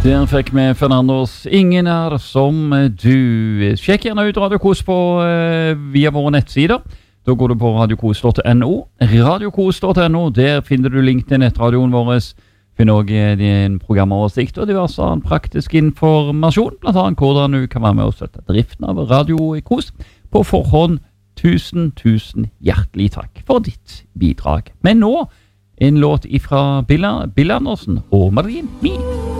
Der fikk vi Fernandos Ingen som du. Sjekk gjerne ut Radio Kos på via våre nettsider. Da går du på radiokos.no. Radiokos.no, der finner du link til nettradioen vår. Finner også din programoversikt og diverse annen praktisk informasjon. Blant annet hvordan du kan være med og støtte driften av Radio Kos. På forhånd, tusen hjertelig takk for ditt bidrag. Men nå, en låt ifra Bill Andersen og Marine Me.